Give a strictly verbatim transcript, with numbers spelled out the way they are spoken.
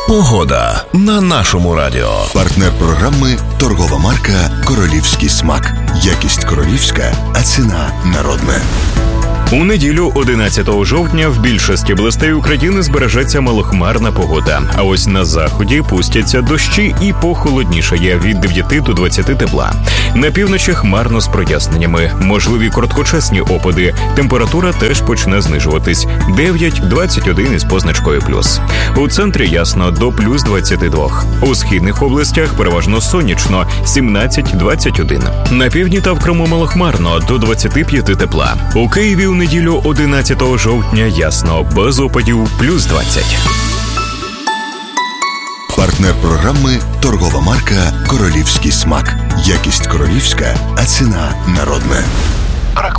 Погода на нашому радіо. Партнер програми – торгова марка «Королівський смак». Якість королівська, а ціна народна. У неділю одинадцятого жовтня в більшості областей України збережеться малохмарна погода. А ось на заході пустяться дощі і похолоднішає від дев'яти до двадцяти тепла. На півночі хмарно з проясненнями. Можливі короткочасні опади. Температура теж почне знижуватись. дев'ять - двадцять один із позначкою плюс. У центрі ясно до плюс двадцяти двох. У східних областях переважно сонячно – сімнадцять - двадцять один. На півдні та в Криму малохмарно до двадцяти п'яти тепла. У Києві у неділю одинадцятого жовтня ясно, без опадів плюс двадцять. Партнер програми – торгова марка «Королівський смак». Якість королівська, а ціна народна.